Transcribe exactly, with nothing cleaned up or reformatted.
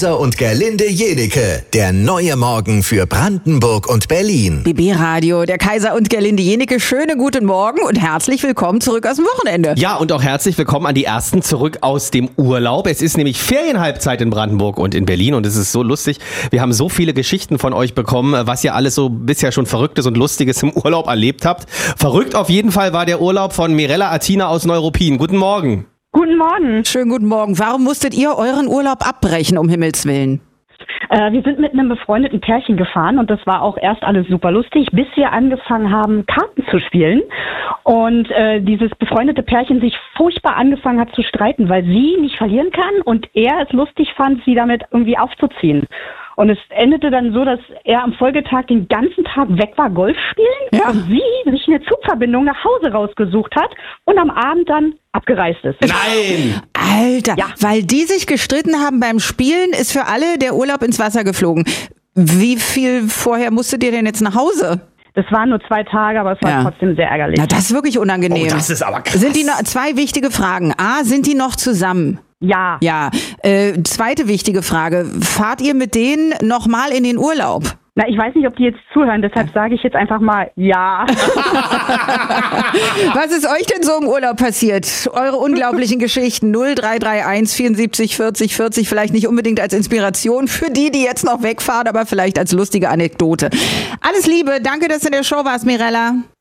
Kaiser und Gerlinde Jenecke. Der neue Morgen für Brandenburg und Berlin. B B-Radio, der Kaiser und Gerlinde Jenecke. Schönen guten Morgen und herzlich willkommen zurück aus dem Wochenende. Ja, und auch herzlich willkommen an die Ersten zurück aus dem Urlaub. Es ist nämlich Ferienhalbzeit in Brandenburg und in Berlin und es ist so lustig. Wir haben so viele Geschichten von euch bekommen, was ihr alles so bisher schon Verrücktes und Lustiges im Urlaub erlebt habt. Verrückt auf jeden Fall war der Urlaub von Mirella Atina aus Neuruppin. Guten Morgen. Guten Morgen. Schönen guten Morgen. Warum musstet ihr euren Urlaub abbrechen, um Himmels Willen? Äh, wir sind mit einem befreundeten Pärchen gefahren und das war auch erst alles super lustig, bis wir angefangen haben, Karten zu spielen. Und äh, dieses befreundete Pärchen sich furchtbar angefangen hat zu streiten, weil sie nicht verlieren kann und er es lustig fand, sie damit irgendwie aufzuziehen. Und es endete dann so, dass er am Folgetag den ganzen Tag weg war, Golf spielen, ja, und sie sich eine Zugverbindung nach Hause rausgesucht hat und am Abend dann abgereist ist. Nein! Alter, ja. Weil die sich gestritten haben beim Spielen, ist für alle der Urlaub ins Wasser geflogen. Wie viel vorher musstet ihr denn jetzt nach Hause? Das waren nur zwei Tage, aber es war ja trotzdem sehr ärgerlich. Na, das ist wirklich unangenehm. Oh, das ist aber krass. Sind die noch, zwei wichtige Fragen. A, sind die noch zusammen? Ja. Ja. Äh, zweite wichtige Frage. Fahrt ihr mit denen nochmal in den Urlaub? Na, ich weiß nicht, ob die jetzt zuhören, deshalb sage ich jetzt einfach mal ja. Was ist euch denn so im Urlaub passiert? Eure unglaublichen Geschichten. null drei drei eins vierundsiebzig vierzig vierzig, vielleicht nicht unbedingt als Inspiration für die, die jetzt noch wegfahren, aber vielleicht als lustige Anekdote. Alles Liebe, danke, dass du in der Show warst, Mirella.